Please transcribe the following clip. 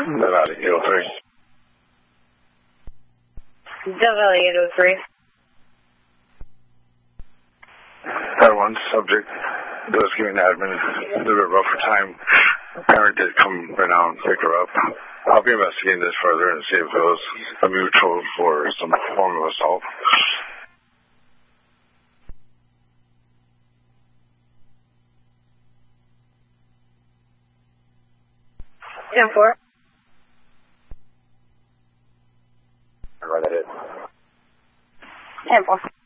Nevada 803. Valley 803. That one subject does give an admin a little bit rougher time. Parent did come right now and pick her up. I'll be investigating this further and see if it was a mutual or some form of assault. 10-4. Right at it. 10-4.